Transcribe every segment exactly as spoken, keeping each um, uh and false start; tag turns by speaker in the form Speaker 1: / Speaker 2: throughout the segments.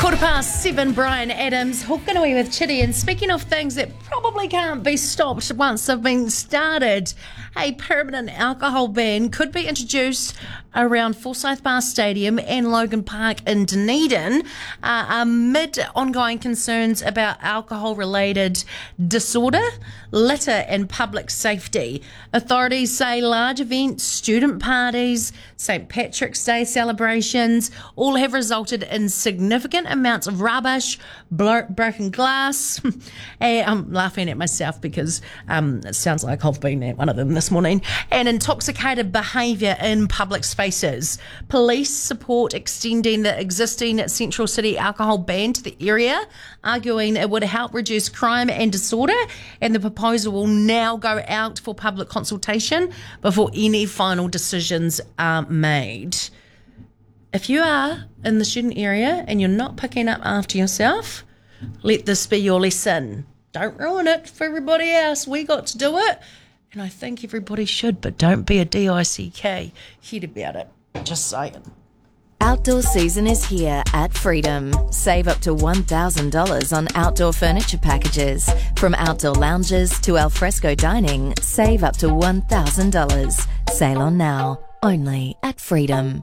Speaker 1: Quarter past seven, Brian Adams, Hokanui with Chitty. And speaking of things that probably can't be stopped once they've been started, a permanent alcohol ban could be introduced around Forsyth Bar Stadium and Logan Park in Dunedin uh, amid ongoing concerns about alcohol-related disorder, litter and public safety. Authorities say large events, student parties, Saint Patrick's Day celebrations all have resulted in significant amounts of rubbish, blo- broken glass. And I'm laughing at myself because um, it sounds like I've been at one of them this morning. And intoxicated behaviour in public spaces. Police support extending the existing Central City alcohol ban to the area, arguing it would help reduce crime and disorder, and the proposal will now go out for public consultation before any final decisions are made. If you are in the student area and you're not picking up after yourself, let this be your lesson. Don't ruin it for everybody else. We got to do it. And I think everybody should, but don't be a D I C K kid about it. Just saying.
Speaker 2: Outdoor season is here at Freedom. Save up to one thousand dollars on outdoor furniture packages. From outdoor lounges to alfresco dining, save up to one thousand dollars. Sail on now, only at Freedom.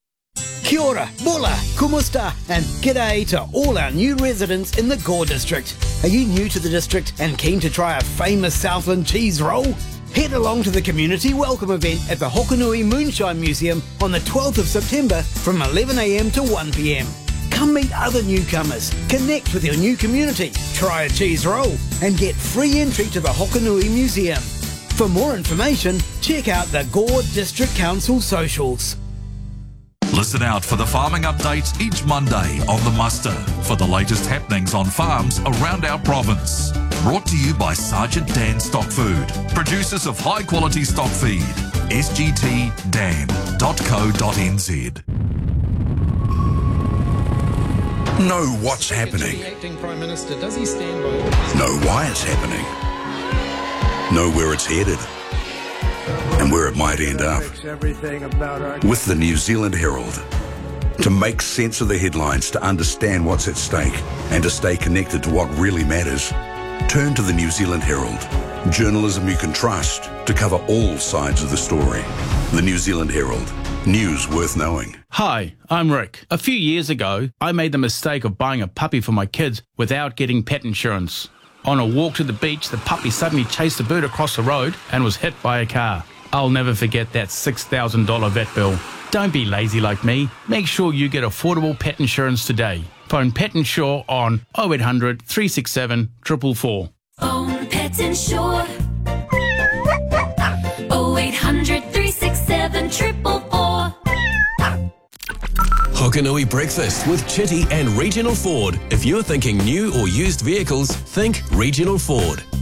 Speaker 3: Kia ora, bula, kumusta, and g'day to all our new residents in the Gore District. Are you new to the district and keen to try a famous Southland cheese roll? Head along to the community welcome event at the Hokanui Moonshine Museum on the twelfth of September from eleven a m to one p m. Come meet other newcomers, connect with your new community, try a cheese roll, and get free entry to the Hokanui Museum. For more information, check out the Gore District Council socials.
Speaker 4: Listen out for the farming updates each Monday on The Muster for the latest happenings on farms around our province. Brought to you by Sergeant Dan Stock Food, producers of high quality stock feed. s g t dan dot co dot n z.
Speaker 5: Know what's happening.
Speaker 6: Acting Prime Minister, does he stand by?
Speaker 5: Know why it's happening. Know where it's headed. And where it might end up. With the New Zealand Herald. To make sense of the headlines, to understand what's at stake, and to stay connected to what really matters, turn to the New Zealand Herald. Journalism you can trust to cover all sides of the story. The New Zealand Herald. News worth knowing.
Speaker 7: Hi, I'm Rick. A few years ago, I made the mistake of buying a puppy for my kids without getting pet insurance. On a walk to the beach, the puppy suddenly chased a bird across the road and was hit by a car. I'll never forget that six thousand dollars vet bill. Don't be lazy like me. Make sure you get affordable pet insurance today. Phone Pet Insure on oh eight hundred, three six seven, four four four.
Speaker 8: Phone Pet Insure oh eight hundred, three six seven, four four four.
Speaker 9: Hokanui Breakfast with Chitty and Regional Ford. If you're thinking new or used vehicles, think Regional Ford.